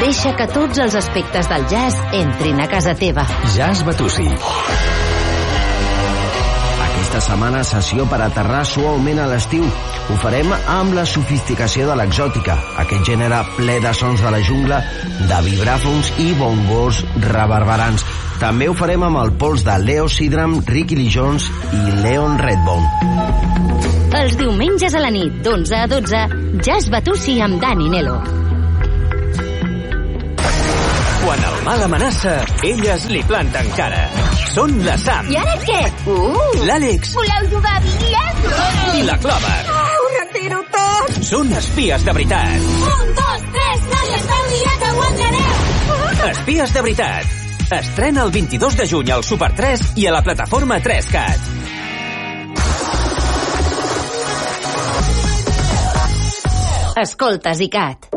Deixa que tots els aspectes del jazz entrin a casa teva. Jazz Batussi. Aquesta setmana sessió per aterrar suaument a l'estiu. Ho farem amb la sofisticació de l'exòtica, aquest gènere ple de sons de la jungla, de vibràfons i bongos reverberants. També ho farem amb el pols de Leo Sidram, Ricky Lee Jones i Leon Redbone. Els diumenges a la nit, d'11 a 12, Jazz Batussi amb Dani Nelo. Quan el mal amenaça, elles li planten cara. Són la Sam. I ara què? L'Àlex. Voleu jugar a bitlles? I la Clover. Ho retiro tot! Són espies de veritat. 1, 2, 3, noies, veu dia que aguantareu! Espies de veritat. Estrena el 22 de juny al Super 3 i a la plataforma 3Cat. Escolta, Zicat.